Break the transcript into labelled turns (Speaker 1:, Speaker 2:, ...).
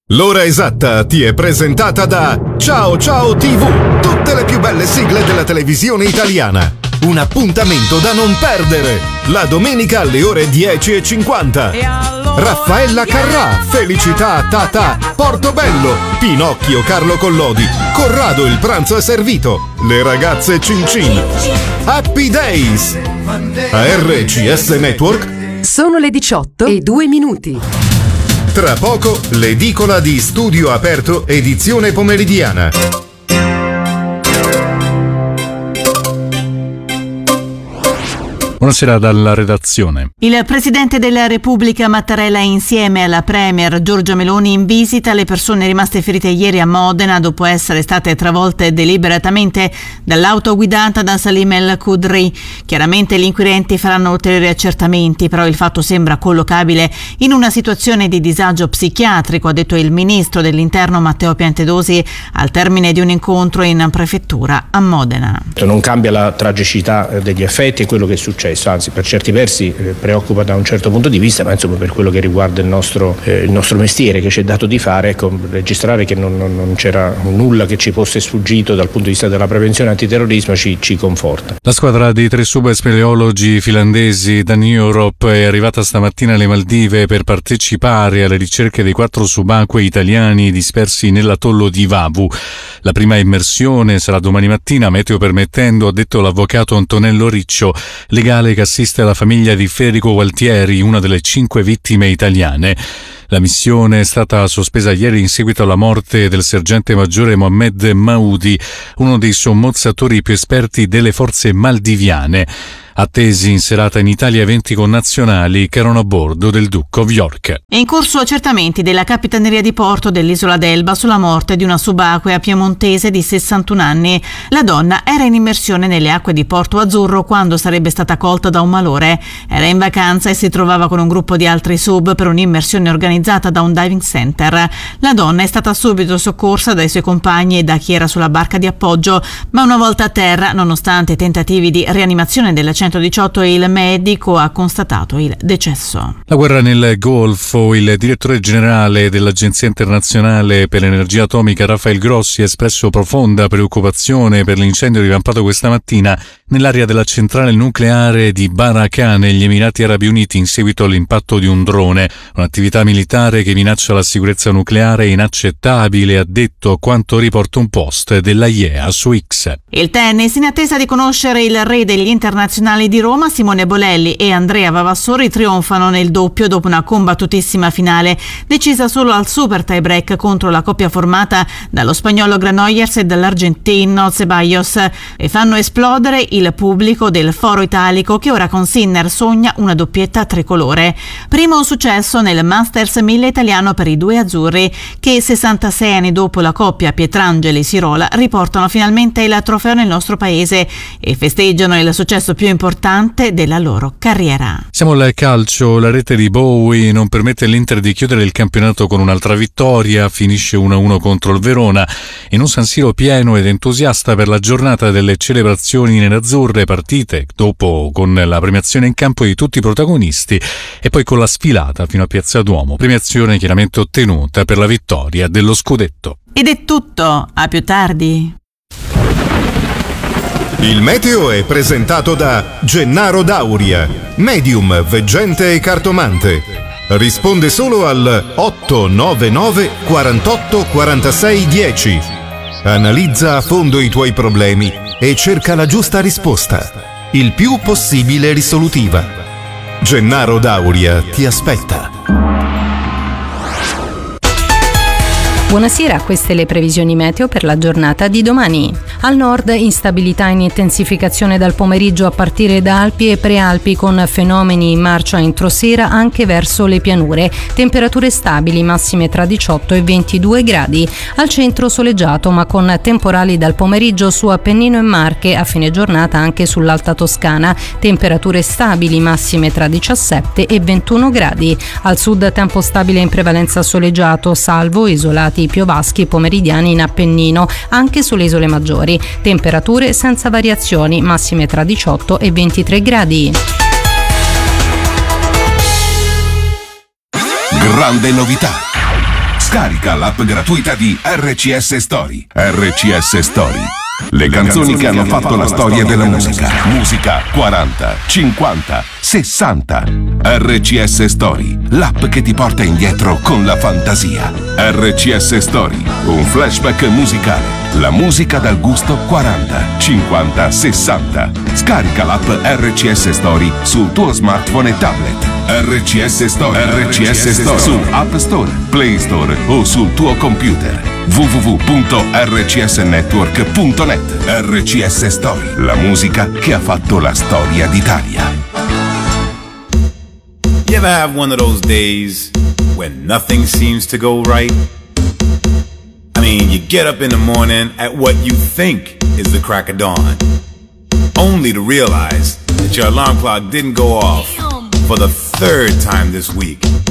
Speaker 1: L'ora esatta ti è presentata da Ciao Ciao TV, tutte le più belle sigle della televisione italiana. Un appuntamento da non perdere, la domenica alle ore 10:50. Raffaella Carrà, Felicità Tata, Portobello, Pinocchio Carlo Collodi, Corrado il pranzo è servito, le ragazze Cin Cin, Happy Days, a RCS Network.
Speaker 2: Sono le 18:02.
Speaker 1: Tra poco l'edicola di Studio Aperto edizione pomeridiana.
Speaker 3: Buonasera dalla redazione.
Speaker 4: Il Presidente della Repubblica Mattarella insieme alla Premier Giorgia Meloni in visita alle persone rimaste ferite ieri a Modena dopo essere state travolte deliberatamente dall'auto guidata da Salim El Khudri. Chiaramente gli inquirenti faranno ulteriori accertamenti, però il fatto sembra collocabile in una situazione di disagio psichiatrico, ha detto il Ministro dell'Interno Matteo Piantedosi al termine di un incontro in prefettura a Modena.
Speaker 5: Non cambia la tragicità degli effetti e quello che è successo. Anzi, per certi versi preoccupa da un certo punto di vista, ma insomma per quello che riguarda il nostro mestiere che ci è dato di fare, registrare che non c'era nulla che ci fosse sfuggito dal punto di vista della prevenzione antiterrorismo ci conforta.
Speaker 3: La squadra di 3 subspeleologi finlandesi da New Europe è arrivata stamattina alle Maldive per partecipare alle ricerche dei 4 subacquei italiani dispersi nell'atollo di Vavu. La prima immersione sarà domani mattina, meteo permettendo, ha detto l'avvocato Antonello Riccio, legale che assiste la famiglia di Federico Gualtieri, una delle 5 vittime italiane. La missione è stata sospesa ieri in seguito alla morte del sergente maggiore Mohammed Maudi, uno dei sommozzatori più esperti delle forze maldiviane. Attesi in serata in Italia eventi connazionali che erano a bordo del Duke of York.
Speaker 4: È in corso accertamenti della Capitaneria di Porto dell'isola d'Elba sulla morte di una subacquea piemontese di 61 anni. La donna era in immersione nelle acque di Porto Azzurro quando sarebbe stata colta da un malore. Era in vacanza e si trovava con un gruppo di altri sub per un'immersione organizzata da un diving center. La donna è stata subito soccorsa dai suoi compagni e da chi era sulla barca di appoggio, ma una volta a terra, nonostante i tentativi di rianimazione della 118, il medico ha constatato il decesso.
Speaker 3: La guerra nel Golfo. Il direttore generale dell'Agenzia Internazionale per l'Energia Atomica Rafael Grossi ha espresso profonda preoccupazione per l'incendio rivampato questa mattina nell'area della centrale nucleare di Barakah negli Emirati Arabi Uniti in seguito all'impatto di un drone. Un'attività militare che minaccia la sicurezza nucleare è inaccettabile, ha detto, quanto riporta un post della IEA su X.
Speaker 4: Il tennis, in attesa di conoscere il re degli internazionali di Roma, Simone Bolelli e Andrea Vavassori trionfano nel doppio dopo una combattutissima finale decisa solo al super tie break contro la coppia formata dallo spagnolo Granollers e dall'argentino Ceballos, e fanno esplodere il pubblico del Foro Italico che ora con Sinner sogna una doppietta tricolore. Primo successo nel Masters 1000 italiano per i due azzurri che 66 anni dopo la coppia Pietrangeli-Sirola riportano finalmente il trofeo nel nostro paese e festeggiano il successo più importante della loro carriera.
Speaker 3: Siamo al calcio. La rete di Bowie non permette all'Inter di chiudere il campionato con un'altra vittoria, finisce 1-1 contro il Verona in un San Siro pieno ed entusiasta per la giornata delle celebrazioni nerazzurre, partite dopo con la premiazione in campo di tutti i protagonisti e poi con la sfilata fino a Piazza Duomo, premiazione chiaramente ottenuta per la vittoria dello scudetto.
Speaker 4: Ed è tutto, a più tardi.
Speaker 1: Il meteo è presentato da Gennaro Dauria, medium, veggente e cartomante. Risponde solo al 899 48 46 10. Analizza a fondo i tuoi problemi e cerca la giusta risposta, il più possibile risolutiva. Gennaro Dauria ti aspetta.
Speaker 6: Buonasera, queste le previsioni meteo per la giornata di domani. Al nord instabilità in intensificazione dal pomeriggio a partire da Alpi e Prealpi con fenomeni in marcia entro sera anche verso le pianure. Temperature stabili, massime tra 18 e 22 gradi. Al centro soleggiato ma con temporali dal pomeriggio su Appennino e Marche, a fine giornata anche sull'Alta Toscana. Temperature stabili, massime tra 17 e 21 gradi. Al sud tempo stabile in prevalenza soleggiato, salvo isolati piovaschi pomeridiani in Appennino, anche sulle isole maggiori. Temperature senza variazioni, massime tra 18 e 23 gradi.
Speaker 7: Grande novità. Scarica l'app gratuita di RCS Story. RCS Story. Le canzoni che hanno fatto la storia della musica. Musica 40, 50, 60. RCS Story, l'app che ti porta indietro con la fantasia. RCS Story, un flashback musicale. La musica dal gusto 40, 50, 60. Scarica l'app RCS Story sul tuo smartphone e tablet. RCS Story. RCS Story su App Store, Play Store o sul tuo computer. www.rcsnetwork.net. RCS Story, la musica che ha fatto la storia d'Italia.
Speaker 8: You ever have one of those days when nothing seems to go right? I mean, you get up in the morning at what you think is the crack of dawn, only to realize that your alarm clock didn't go off for the third time this week.